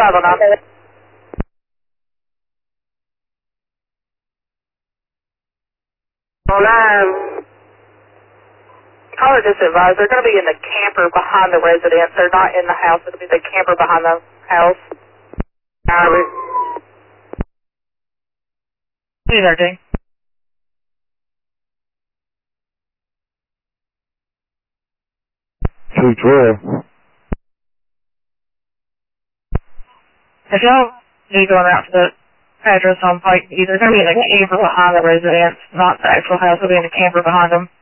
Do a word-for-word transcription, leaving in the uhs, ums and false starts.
five oh nine. Oh nine. Caller just advised they're going to be in the camper behind the residence. They're not in the house. It'll be the camper behind the house. Alright. two thirteen. two twelve. If y'all need going out to the address on Pike, either going to be in the camper behind the residence, not the actual house. It'll be in the camper behind them.